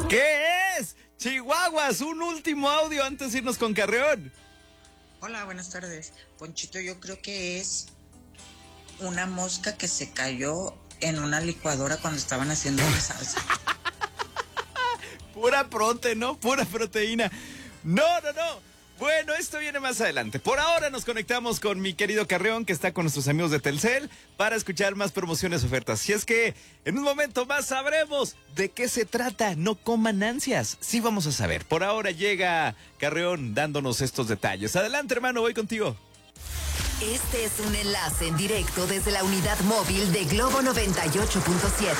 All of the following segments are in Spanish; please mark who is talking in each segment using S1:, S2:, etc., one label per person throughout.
S1: ¿Qué es? Chihuahuas, un último audio antes de irnos con Carreón.
S2: Hola, buenas tardes. Ponchito, yo creo que es una mosca que se cayó en una licuadora cuando estaban haciendo la salsa.
S1: Pura proteína, ¿no? Pura proteína. No. Bueno, esto viene más adelante. Por ahora nos conectamos con mi querido Carreón, que está con nuestros amigos de Telcel, para escuchar más promociones, ofertas. Si es que en un momento más sabremos de qué se trata. No coman ansias. Sí vamos a saber. Por ahora llega Carreón dándonos estos detalles. Adelante, hermano, voy contigo.
S3: Este es un enlace en directo desde la unidad móvil de Globo 98.7.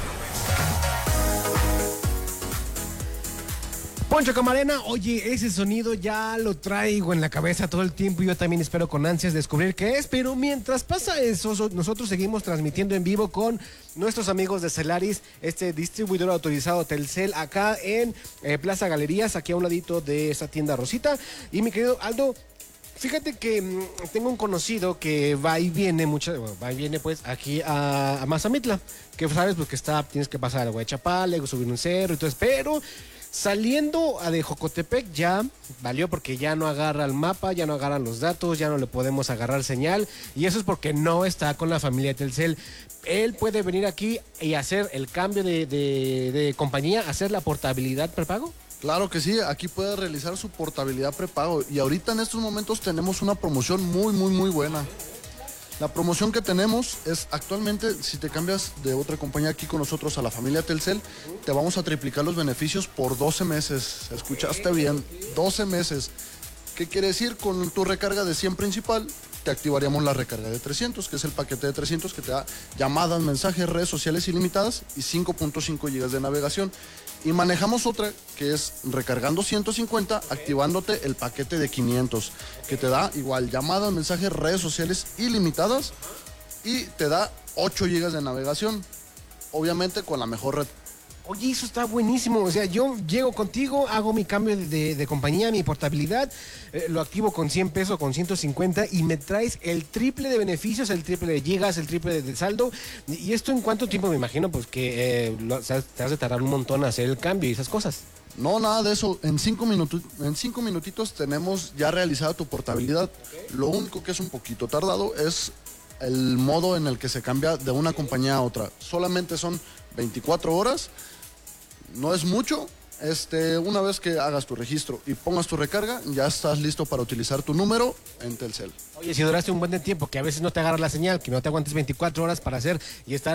S4: Poncho Camarena, oye, ese sonido ya lo traigo en la cabeza todo el tiempo y yo también espero con ansias descubrir qué es, pero mientras pasa eso, nosotros seguimos transmitiendo en vivo con nuestros amigos de Celaris, este distribuidor autorizado Telcel, acá en Plaza Galerías, aquí a un ladito de esa tienda Rosita. Y mi querido Aldo, fíjate que tengo un conocido que va y viene pues aquí a Mazamitla, que sabes pues que tienes que pasar a Guaychapal, subir un cerro y todo eso, pero saliendo de Jocotepec ya valió porque ya no agarra el mapa, ya no agarran los datos, ya no le podemos agarrar señal y eso es porque no está con la familia Telcel. Él puede venir aquí y hacer el cambio de compañía, hacer la portabilidad prepago.
S5: Claro que sí, aquí puede realizar su portabilidad prepago y ahorita en estos momentos tenemos una promoción muy buena. La promoción que tenemos es actualmente, si te cambias de otra compañía aquí con nosotros a la familia Telcel, te vamos a triplicar los beneficios por 12 meses. ¿Escuchaste bien? 12 meses. ¿Qué quiere decir? Con tu recarga de 100 principal, te activaríamos la recarga de 300, que es el paquete de 300 que te da llamadas, mensajes, redes sociales ilimitadas y 5.5 GB de navegación. Y manejamos otra que es recargando 150, activándote el paquete de 500, que te da igual llamadas, mensajes, redes sociales ilimitadas y te da 8 GB de navegación, obviamente con la mejor red.
S4: Oye, eso está buenísimo, o sea, yo llego contigo, hago mi cambio de compañía, mi portabilidad, lo activo con 100 pesos, con 150 y me traes el triple de beneficios, el triple de gigas, el triple de saldo. ¿Y esto en cuánto tiempo? Me imagino pues que te has de tardar un montón a hacer el cambio y esas cosas.
S5: No, nada de eso. En 5 minutitos tenemos ya realizada tu portabilidad. Lo único que es un poquito tardado es el modo en el que se cambia de una compañía a otra. Solamente son 24 horas. No es mucho. Una vez que hagas tu registro y pongas tu recarga, ya estás listo para utilizar tu número en Telcel.
S4: Oye, si duraste un buen tiempo, que a veces no te agarra la señal, que no te aguantes 24 horas para hacer y estar